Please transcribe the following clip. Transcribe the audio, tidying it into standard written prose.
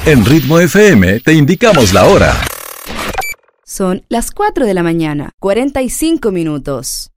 En Ritmo FM te indicamos la hora. Son las 4 de la mañana, 45 minutos.